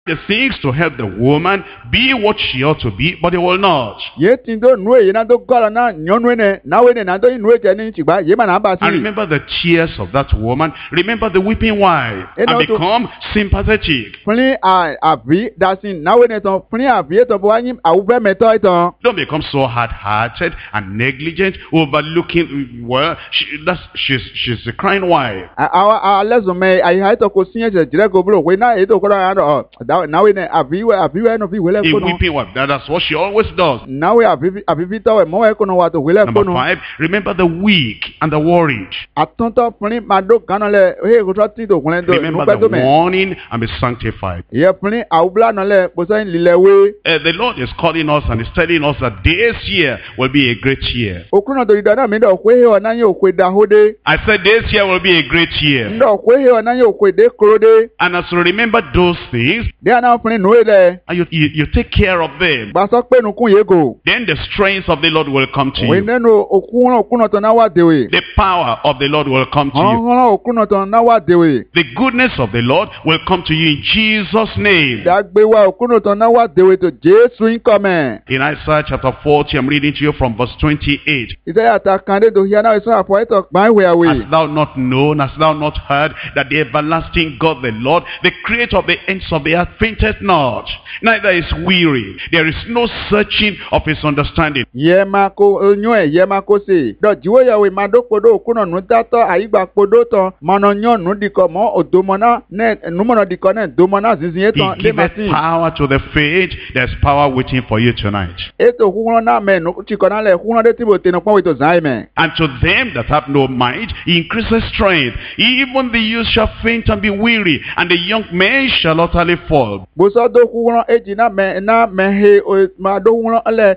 the things to help the woman be what she ought to be, but they will not. Ye tindo nue ye na do gola na nyonwe ne na we ne na do nue je ni chigba ye ma na ba si. And remember the tears of that woman. Remember the weeping wife. And become sympathetic. Funi avi dasin na we ne ton funi avi to bo anyim awuve meto iton. Don't become so hard-hearted and negligent, overlooking. Well, she's a crying wife. Our lesson may I had to go senior Jirego Bro. We now it now we avi no vi wele A weeping wife. That's what she always does. Now we avi to mo e kono wa to wele kono. Number 5, remember the weak and the worried. Atonto funi mado kanole he go trust do kunle do. Remember the warning and be sanctified. Ye funi awbla no le bo so lilewe. The Lord is calling us and is telling us that this year will be a great year. Okuno do idana mi do kwe he ona ye okwe da hode. I said this year will be a great year. Ndo kwe he ona ye okwe de krode. And as you remember those things, they are now funi no ele. And you take care of them. Ba so pe nu kun ye go. Then the strength of the Lord will come to you. We no okuno to na wa dewe. The power of the Lord will come to you. Okuno to na wa dewe. The goodness of the Lord will come to you in Jesus' name. Dagbe wa okuno to na wa dewe to Jesu in come. In Isaiah chapter 40, I'm reading to you from verse 28. Isaiah ta kande do hiana so apo eto gban we awe. Hast thou not known, hast thou not heard, that the everlasting God the Lord, the creator of the ends of the earth, fainteth not, neither is weary. There is no searching of his understanding. Yema ko onyo yema ko se. Do jiwo yawe madokodo okuno nu dato aigba podo to mono nyon nu diko mo odomona ne numono diko ne domona zinzin eton le matin. Power to the faith. There's power waiting for you tonight. Eto kuno na me no chikona le kuno de tibote no kwa to zaime. And to them that have no might, he increases strength. Even the youth shall faint and be weary, and the young men shall utterly fall. Boso do kuno eji na me he ma do kuno le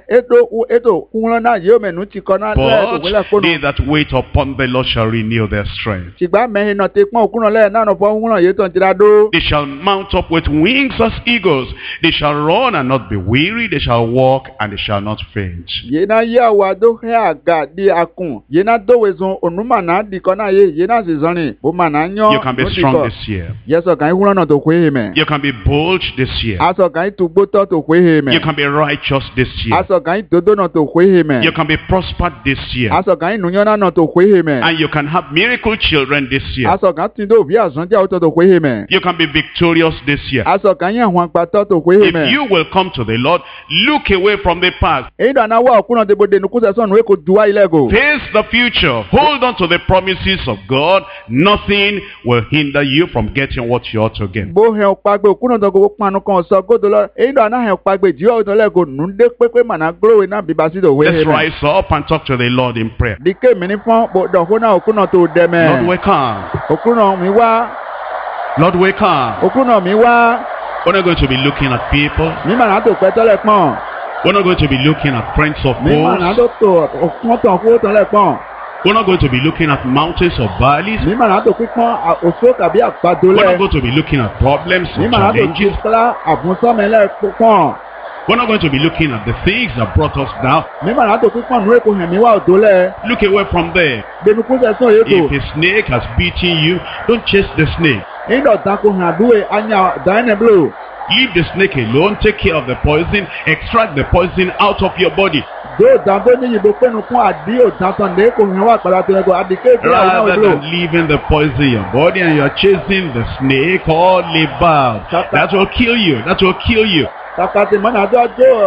eto kuno na yo me no chikona le to wele kono. They that wait upon the Lord shall renew their strength. Chigba me he no te pon kuno le na no pon kuno ye ton tirado. They shall mount up with wings as eagles. They shall run and not be weary. They shall walk and they shall not faint. Yena ya wa do he aga di akun. Yena do wezon onuma na dikona ye yena zizoni. Bo mana nyo. You can be strong this year. Yes, o kan huno no to kwe me. You can be bold this year. Aso kan tugbo to kwe me. You can be righteous this year. Aso kan dodo no to kwe me. You can be prospered this year. Aso kan nunyona no to kwe me. And you can have miracle children this year. Aso kan tindo vi azonja o to kwe me. You can be victorious this year. Aso kan yan hwan pa to kwe me. If you will come to the Lord, look away from the past. Edo na wa okuno de bode nukusa son we ko duwa ilego. Face the future. Hold on to the promises of God. Nothing will hinder you from getting what you ought to get. Bo he opagbe okuno to go panu kan so godo lo. Edo na he opagbe ji o to lego nunde pepe mana grow na bibasi do we. Let's rise up and talk to the Lord in prayer. Dike mi ni fon bo do hona okuno to deme. Lord, we come. Okuno mi wa. Lord, we come. Okuno mi wa. We're not going to be looking at people. Mi mana to pe to le pon. We're not going to be looking at friends of Mi mana foes. to okun to ko to le pon. We're not going to be looking at mountains or valleys. Mi mana to pipon oso kabi agbado We're not le. going to be looking at problems Mi and mana to challenges. kila abunso me le pon. We're not going to be looking at the things that brought us down. Mi mana to pipon nu eko he mi wa odo le. Look away from there. Benu ku se so If eko. a snake has beaten you, don't chase the snake. Indo tako han duwe anya daine blue. Leave the snake alone. Take care of the poison. Extract the poison out of your body. Do dambo ni yibo penu kun adi o dantan de ko hin wa pada to ego adike ti awon Rather blue. than leaving the poison in your body and you're chasing the snake all about. That will kill you. That will kill you. Takate mana do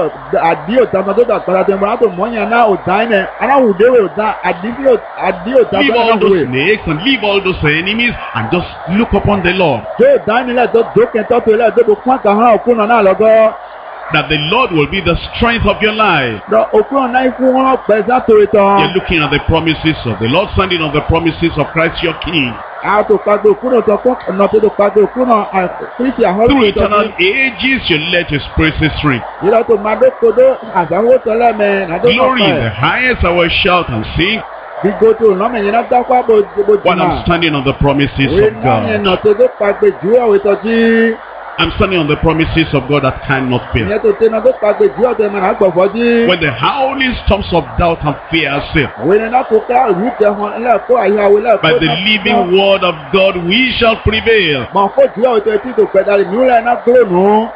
adi o dantan do da pada to mo to moyan na o daine ana wu de we o da adi o Leave dantan all na those we. snakes and leave all those enemies and just look upon the Lord. Do daine le do ke to to le do ko kwa ka han okun na logo. That the Lord will be the strength of your life. Do okun na ifu won pe za to You're itan. looking at the promises of the Lord, standing on the promises of Christ your King. A to pagbe okun to ko na to pagbe okun na Kristi ahon Through to. eternal ages, you let His praises ring. Ira to mado kodo azawo to le me na do Glory in the highest, I will shout and sing Bigo to no me na da kwa bo while I'm standing on the promises we of na God. no to do pagbe ju o to ji. I'm standing on the promises of God that cannot fail. Ìyẹn tó tẹ́ náà tó pàgbé jí ọ̀tẹ̀ mọ̀ náà gbọ̀fọ́ jí. When the howling storms of doubt and fear are still, Òwe ni náà tó ká ìlú tẹ̀ hàn ẹlẹ́ẹ̀kọ́ àyàwó ẹlẹ́ẹ̀kọ́. by the living word of God we shall prevail. Mọ̀ fún jí ọ̀tẹ̀ tí tó pẹ̀dálì nílẹ̀ náà gbé nù.